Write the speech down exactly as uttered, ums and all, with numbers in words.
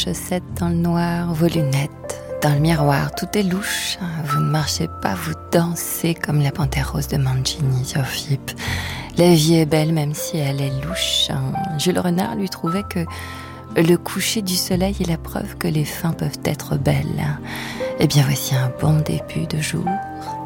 chaussettes dans le noir, vos lunettes dans le miroir, tout est louche. Vous ne marchez pas, vous dansez comme la panthère rose de Mancini sur Philippe. La vie est belle même si elle est louche. Jules Renard lui trouvait que le coucher du soleil est la preuve que les fins peuvent être belles. Eh bien voici un bon début de jour.